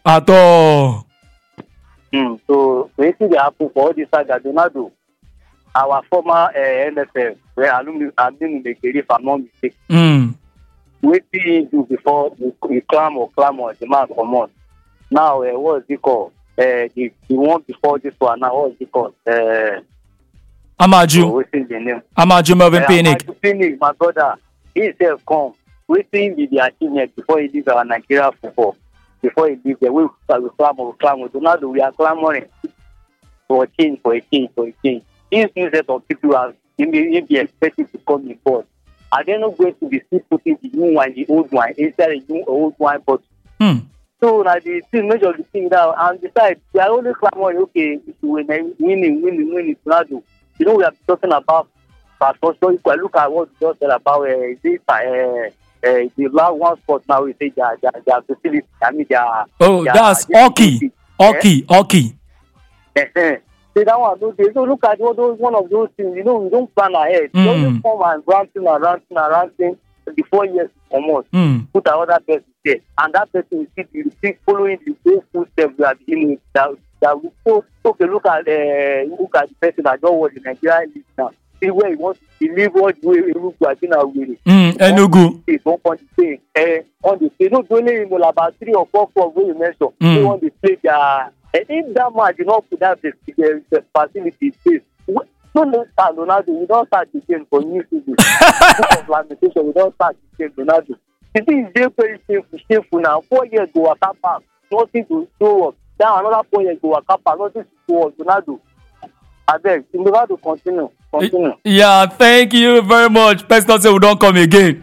At all. So we see the happen for all this saga. Donaldo, our former NFL, where Alumni Megeri, if I'm not mistaken. What did he do before he clam on the man come on? Now, what is it called? The one before this one, now what is it called? Amaju. What's the name? Amaju Melvin Pinnick. Amaju Pinnick, my brother. He himself come. Waiting with the achievement before he leaves our Nigeria football. Before he leaves the way we clamor. Donaldo, we are clamoring for a change. This new set of people are be expecting to come in board. Are they not going to be still putting the new one, the old one, instead of the new old one? But so now the thing, major the thing now, and besides, we are only clamoring, okay, winning, Donaldo. You know, we are talking about infrastructure. If I look at what we just said about the last one sport now, we say their facility. I mean, that's hockey. See that one, so look at one of those things. You know, we don't plan ahead. We only come and ranting before years come on. Put another person there, and that person is still following the same footsteps we are beginning that we so okay. Look at the person that don't watch the Nigerian league now. See where he wants to live all the way Enugu. On the stage, not only in about 3 or 4 clubs where you mentioned, they want to play their. If that man did not put that the facility in place, don't start Donaldo. We don't start the game for new season. Lamentation, we don't start the game Donaldo. The thing is very shameful now. 4 years go a cap, nothing to show us. Then another 4 years go a cap, nothing to show us. Donaldo. I beg, Donaldo continue. Yeah, thank you very much. Person say we don't come again.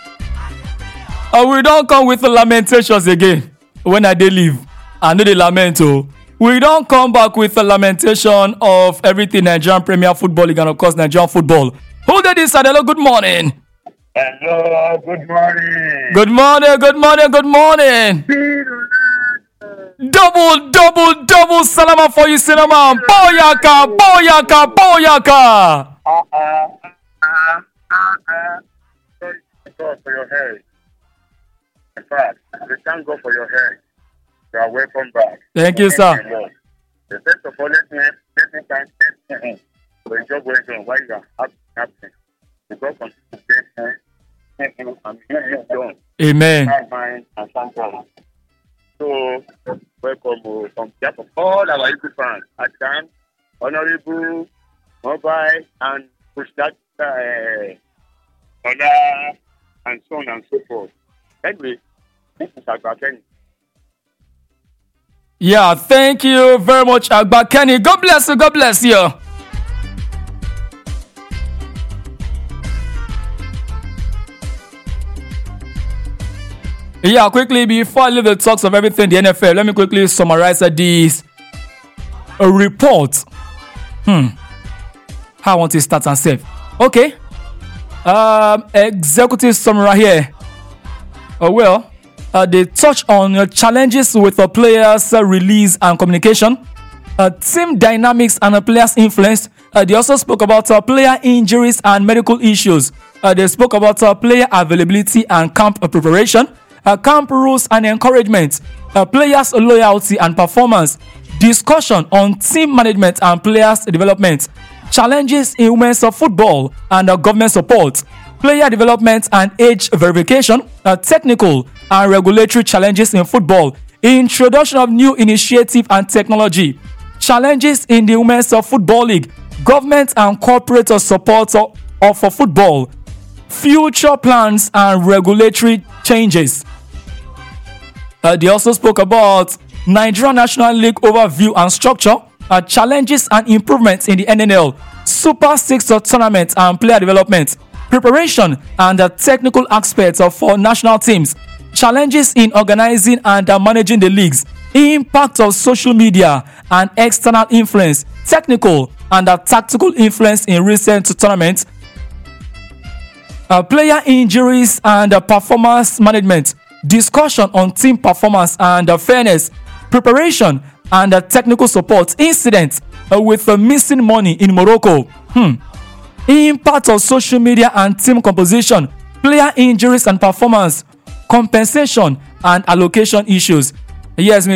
We don't come with the lamentations again. When I dey leave, I know they lament. We don't come back with the lamentation of everything Nigerian Premier Football League and of course Nigerian football. Who did this? Hello, good morning. Hello, good morning. Good morning. Double salama for you, cinema. Boyaka. Thank God for your head. In fact, we thank God for your head. You are welcome back. Thank you, sir. First of all, let me thank you for the job well done while you are happy. God continue to thank you and you done. Amen. And thank God. So, welcome on behalf of all our Eagle fans. Adam, Honorable, Mobile, and Pushdat, Ola, and so on and so forth. Anyway, this is Agba Kenny. Yeah, thank you very much, Agba Kenny. God bless you. Yeah, quickly, before I leave the talks of everything in the NFL, let me quickly summarize this report. How I want to start and save. Okay. Executive summary here. They touch on challenges with the players' release and communication, team dynamics and players' influence. They also spoke about player injuries and medical issues. They spoke about player availability and camp preparation. Camp rules and encouragement, players' loyalty and performance, discussion on team management and players' development, challenges in women's football and government support, player development and age verification, technical and regulatory challenges in football, introduction of new initiative and technology, challenges in the women's football league, government and corporate support of football, future plans and regulatory changes. They also spoke about Nigerian National League overview and structure, challenges and improvements in the NNL, Super 6 tournament and player development, preparation and technical aspects for national teams, challenges in organizing and managing the leagues, impact of social media and external influence, technical and tactical influence in recent tournaments, player injuries and performance management, discussion on team performance and fairness, preparation and technical support, incidents with missing money in Morocco, impact of social media and team composition, player injuries and performance, compensation and allocation issues. Yes,